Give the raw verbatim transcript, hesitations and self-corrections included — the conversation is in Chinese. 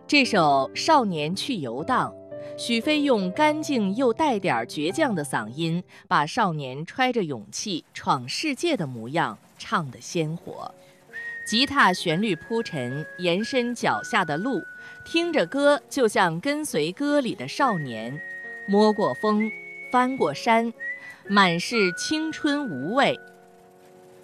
这首《少年去游荡》，许飞用干净又带点倔强的嗓音，把少年揣着勇气闯世界的模样唱得鲜活。吉他旋律铺陈，延伸脚下的路，听着歌就像跟随歌里的少年，摸过风，翻过山，满是青春无畏，